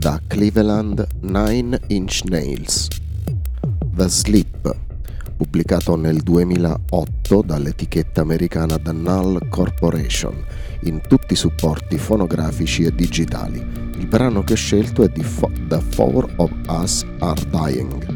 da Cleveland Nine Inch Nails. The Sleep, pubblicato nel 2008 dall'etichetta americana The Null Corporation, in tutti i supporti fonografici e digitali. Il brano che ho scelto è The Four of Us Are Dying.